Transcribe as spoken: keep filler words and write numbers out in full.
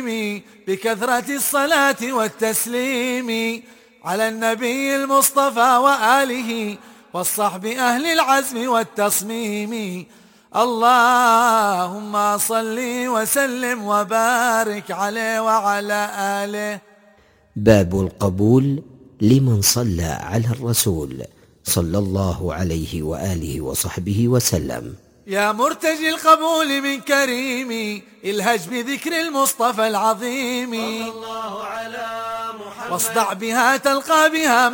بكثرة الصلاة والتسليم على النبي المصطفى وآله والصحب أهل العزم والتصميم. اللهم صل وسلم وبارك عليه وعلى آله. باب القبول لمن صلى على الرسول صلى الله عليه وآله وصحبه وسلم. يا مرتجي القبول من كريم الهج بذكر المصطفى العظيم، صلى الله على محمد، واصدع بها تلقى بها